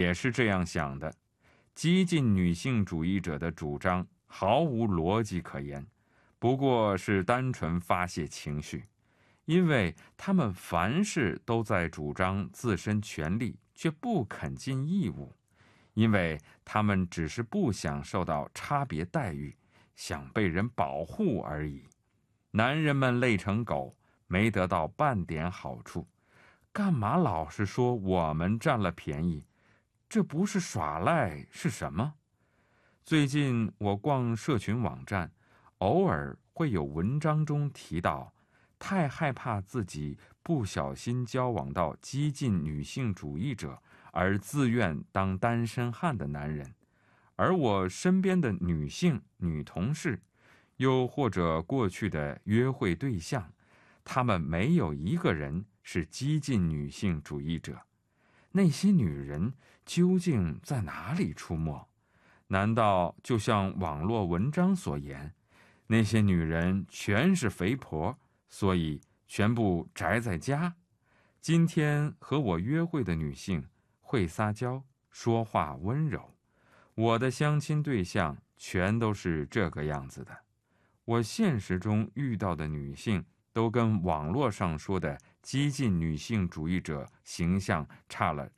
也是这样想的。激进女性主义者的主张毫无逻辑可言，不过是单纯发泄情绪，因为他们凡事都在主张自身权利，却不肯尽义务，因为他们只是不想受到差别待遇，想被人保护而已。男人们累成狗，没得到半点好处，干嘛老是说我们占了便宜？这不是耍赖是什么？最近我逛社群网站，偶尔会有文章中提到，太害怕自己不小心交往到激进女性主义者而自愿当单身汉的男人，而我身边的女性女同事，又或者过去的约会对象，他们没有一个人是激进女性主义者。那些女人究竟在哪里出没？难道就像网络文章所言，那些女人全是肥婆，所以全部宅在家？今天和我约会的女性会撒娇，说话温柔，我的相亲对象全都是这个样子的。我现实中遇到的女性都跟网络上说的激进女性主义者形象差了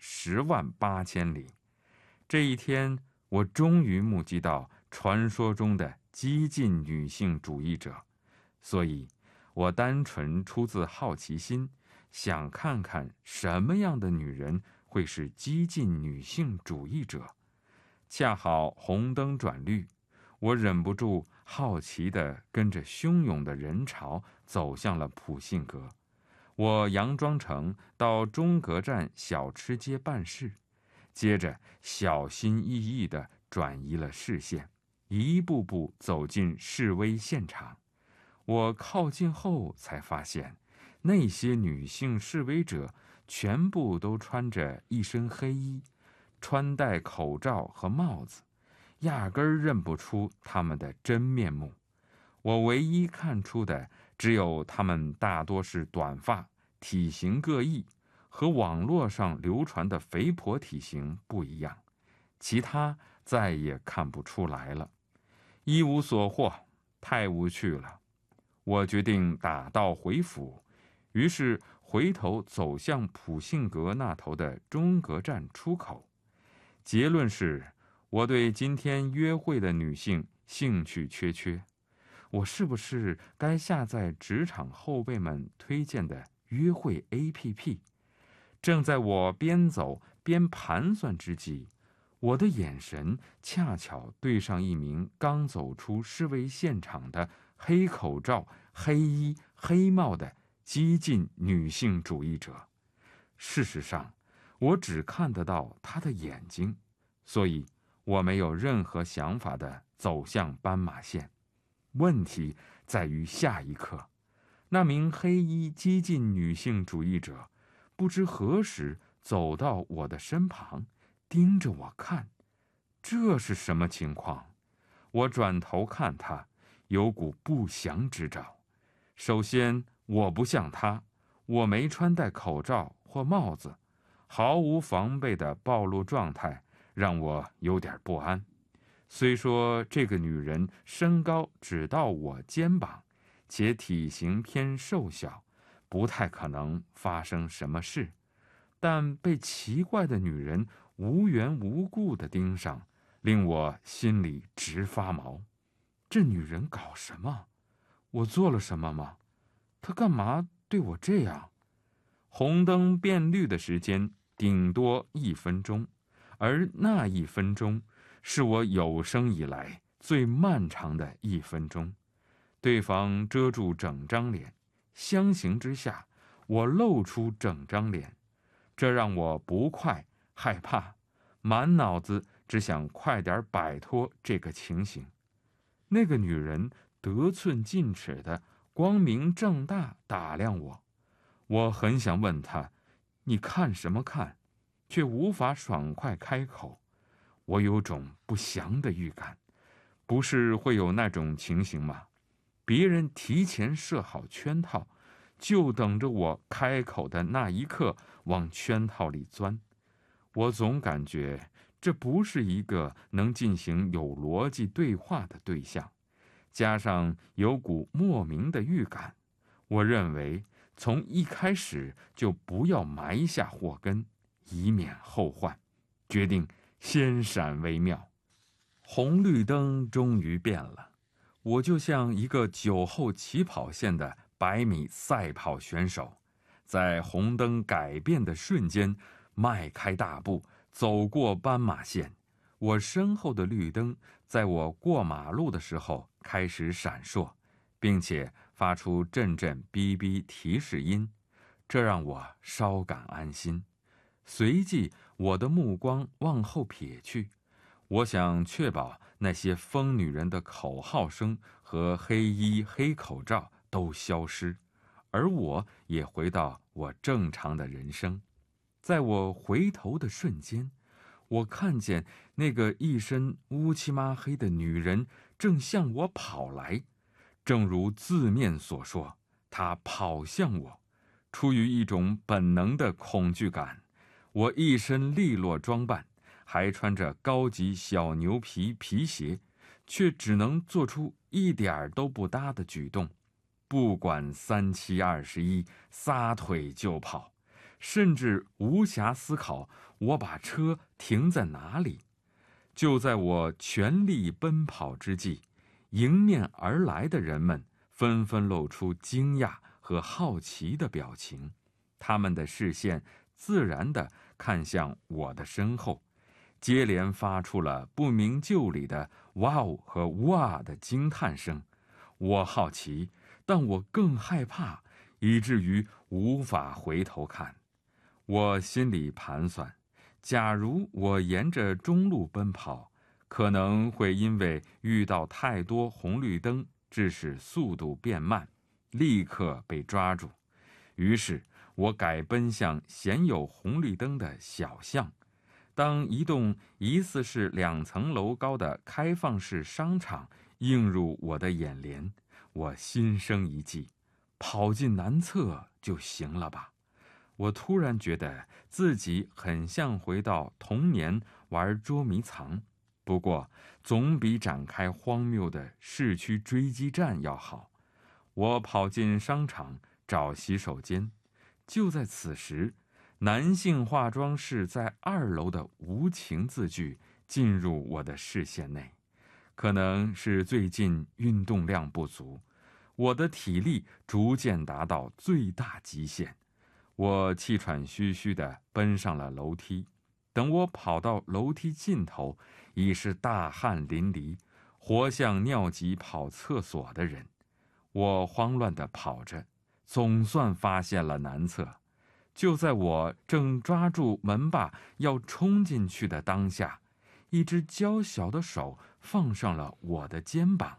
108000里。这一天，我终于目击到传说中的激进女性主义者，所以我单纯出自好奇心，想看看什么样的女人会是激进女性主义者。恰好红灯转绿，我忍不住好奇地跟着汹涌的人潮走向了普信阁。我佯装成到中阁站小吃街办事，接着小心翼翼地转移了视线，一步步走进示威现场。我靠近后才发现，那些女性示威者全部都穿着一身黑衣，穿戴口罩和帽子，压根儿认不出他们的真面目。我唯一看出的只有他们大多是短发，体型各异，和网络上流传的肥婆体型不一样，其他再也看不出来了。一无所获，太无趣了。我决定打道回府，于是回头走向普信阁那头的中阁站出口。结论是，我对今天约会的女性兴趣缺缺。我是不是该下载职场后辈们推荐的约会 APP？ 正在我边走边盘算之际，我的眼神恰巧对上一名刚走出示威现场的黑口罩、黑衣、黑帽的激进女性主义者。事实上，我只看得到她的眼睛，所以我没有任何想法地走向斑马线。问题在于下一刻，那名黑衣激进女性主义者不知何时走到我的身旁，盯着我看。这是什么情况？我转头看她，有股不祥之兆。首先，我不像她，我没穿戴口罩或帽子，毫无防备的暴露状态让我有点不安。虽说这个女人身高只到我肩膀，且体型偏瘦小，不太可能发生什么事，但被奇怪的女人无缘无故地盯上，令我心里直发毛。这女人搞什么？我做了什么吗？她干嘛对我这样？红灯变绿的时间顶多1分钟，而那1分钟是我有生以来最漫长的1分钟。对方遮住整张脸，相形之下，我露出整张脸，这让我不快害怕，满脑子只想快点摆脱这个情形。那个女人得寸进尺的光明正大打量我，我很想问她，你看什么看，却无法爽快开口。我有种不祥的预感，不是会有那种情形吗？别人提前设好圈套，就等着我开口的那一刻往圈套里钻。 我总感觉这不是一个能进行有逻辑对话的对象，加上有股莫名的预感，我认为从一开始就不要埋下祸根，以免后患，决定先闪为妙。红绿灯终于变了，我就像一个酒后起跑线的100米赛跑选手，在红灯改变的瞬间迈开大步走过斑马线。我身后的绿灯在我过马路的时候开始闪烁，并且发出阵阵哔哔提示音，这让我稍感安心。随即我的目光往后瞥去，我想确保那些疯女人的口号声和黑衣黑口罩都消失，而我也回到我正常的人生。在我回头的瞬间，我看见那个一身乌漆嘛黑的女人正向我跑来，正如字面所说，她跑向我。出于一种本能的恐惧感，我一身利落装扮，还穿着高级小牛皮皮鞋，却只能做出一点都不搭的举动，不管3七21，撒腿就跑，甚至无暇思考我把车停在哪里。就在我全力奔跑之际，迎面而来的人们纷纷露出惊讶和好奇的表情，他们的视线自然地看向我的身后，接连发出了不明就里的哇哦和哇的惊叹声。我好奇，但我更害怕，以至于无法回头看。我心里盘算，假如我沿着中路奔跑，可能会因为遇到太多红绿灯，致使速度变慢，立刻被抓住。于是我改奔向鲜有红绿灯的小巷。当一栋疑似是2层楼高的开放式商场映入我的眼帘，我心生一计，跑进南侧就行了吧。我突然觉得自己很像回到童年玩捉迷藏，不过总比展开荒谬的市区追击战要好。我跑进商场找洗手间，就在此时，男性化妆室在2楼的无情字句进入我的视线内。可能是最近运动量不足，我的体力逐渐达到最大极限。我气喘吁吁地奔上了楼梯，等我跑到楼梯尽头，已是大汗淋漓，活像尿急跑厕所的人。我慌乱地跑着，总算发现了南侧。就在我正抓住门把要冲进去的当下，一只娇小的手放上了我的肩膀。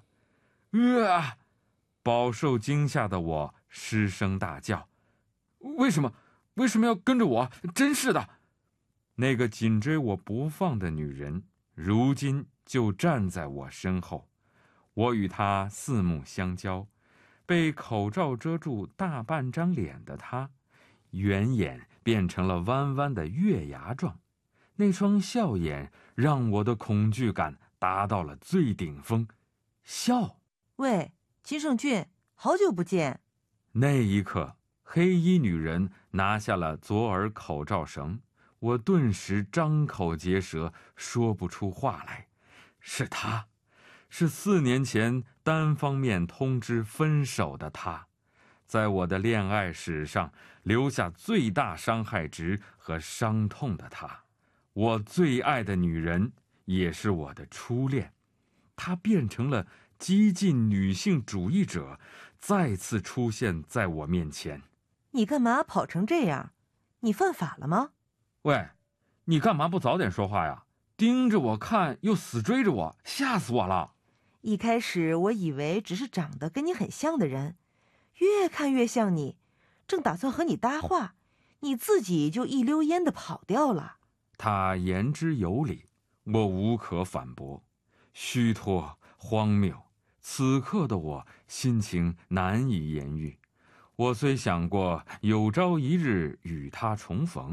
饱受惊吓的我失声大叫：为什么要跟着我？真是的！那个紧追我不放的女人，如今就站在我身后。我与她四目相交，被口罩遮住大半张脸的她，圆眼变成了弯弯的月牙状。那双笑眼让我的恐惧感达到了最顶峰。笑！ 喂，金圣俊，好久不见。 那一刻，黑衣女人拿下了左耳口罩绳，我顿时张口结舌，说不出话来。是她，是4年前单方面通知分手的她，在我的恋爱史上留下最大伤害值和伤痛的她，我最爱的女人，也是我的初恋。她变成了激进女性主义者，再次出现在我面前。 你干嘛跑成这样？你犯法了吗？ 喂，你干嘛不早点说话呀？盯着我看又死追着我，吓死我了。 一开始我以为只是长得跟你很像的人，越看越像你，正打算和你搭话，你自己就一溜烟地跑掉了。 他言之有理，我无可反驳。虚脱，荒谬，此刻的我心情难以言喻。我虽想过有朝一日与他重逢，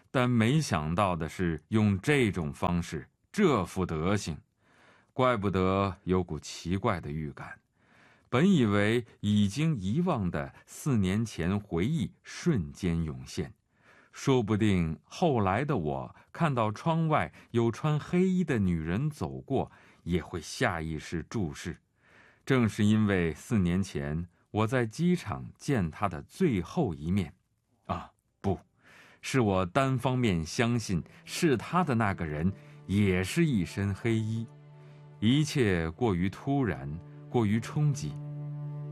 但没想到的是，用这种方式，这副德行，怪不得有股奇怪的预感。本以为已经遗忘的4年前回忆瞬间涌现，说不定后来的我看到窗外有穿黑衣的女人走过，也会下意识注视。正是因为4年前我在机场见她的最后一面，不，是我单方面相信是她的那个人也是一身黑衣。一切过于突然，过于冲击，